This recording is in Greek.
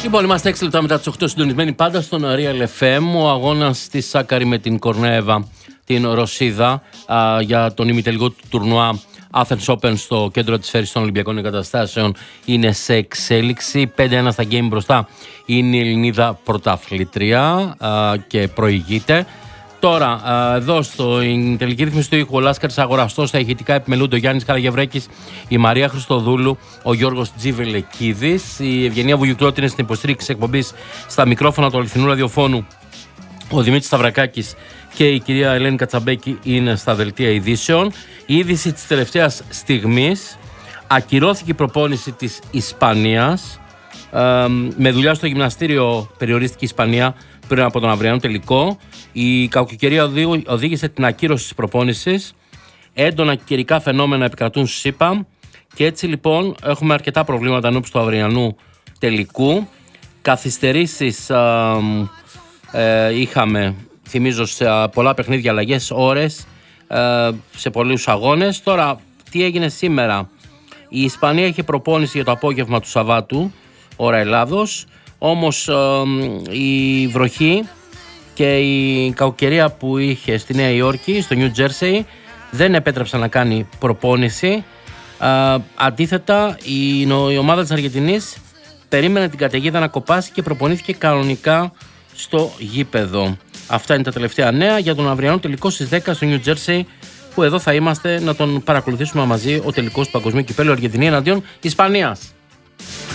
Λοιπόν, είμαστε 6 λεπτά μετά τις 8 συντονισμένοι πάντα στον Real FM. Ο αγώνας της Σάκαρη με την Κορνέβα, την Ρωσίδα, για τον ημιτελικό του τουρνουά Athens Open στο κέντρο της Φέρης των Ολυμπιακών Εγκαταστάσεων είναι σε εξέλιξη. 5-1 στα game μπροστά είναι η Ελληνίδα πρωταθλήτρια και προηγείται. Τώρα, εδώ στην τελική ρύθμιση του ήχου, ο Λάσκαρης Αγοραστός, στα ηχητικά επιμελούνται ο Γιάννης Καραγευρέκης, η Μαρία Χριστοδούλου, ο Γιώργος Τζιβελεκίδης, η Ευγενία Βουγιουκλώτη είναι στην υποστήριξη εκπομπής, στα μικρόφωνα του αληθινού ραδιοφώνου, ο Δημήτρης Σταυρακάκης και η κυρία Ελένη Κατσαμπέκη είναι στα δελτία ειδήσεων. Η είδηση της τελευταίας στιγμής: ακυρώθηκε η προπόνηση της Ισπανίας. Με δουλειά στο γυμναστήριο περιορίστηκε η Ισπανία πριν από τον αυριανό τελικό. Η κακοκαιρία οδήγησε την ακύρωση της προπόνησης. Έντονα καιρικά φαινόμενα επικρατούν στη ΣΥΠΑ και έτσι λοιπόν έχουμε αρκετά προβλήματα ενώπιση του αυριανού τελικού. Καθυστερήσεις είχαμε, θυμίζω, σε πολλά παιχνίδια, αλλαγές ώρες σε πολλούς αγώνες. Τώρα, τι έγινε σήμερα? Η Ισπανία είχε προπόνηση για το απόγευμα του Σαββάτου, ώρα Ελλάδος, όμως η βροχή και η κακοκαιρία που είχε στη Νέα Υόρκη, στο Νιου Τζέρσεϊ, δεν επέτρεψαν να κάνει προπόνηση. Αντίθετα, η ομάδα της Αργεντινής περίμενε την καταιγίδα να κοπάσει και προπονήθηκε κανονικά στο γήπεδο. Αυτά είναι τα τελευταία νέα για τον αυριανό τελικό στις 10 στο Νιου Τζέρσεϊ, που εδώ θα είμαστε να τον παρακολουθήσουμε μαζί, ο τελικός του Παγκοσμίου Κυπέλλου Αργεντινή εναντίον Ισπανίας.